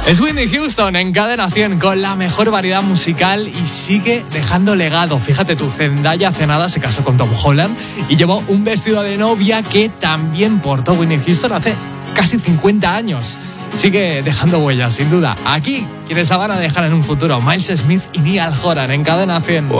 Es Whitney Houston en Cadena 100 con la mejor variedad musical y sigue dejando legado. Fíjate tú, Zendaya hace nada se casó con Tom Holland y llevó un vestido de novia que también portó Whitney Houston hace casi 50 años. Sigue dejando huellas, sin duda. Aquí, quienes la van a dejar en un futuro, Miles Smith y Niall Horan en Cadena 100.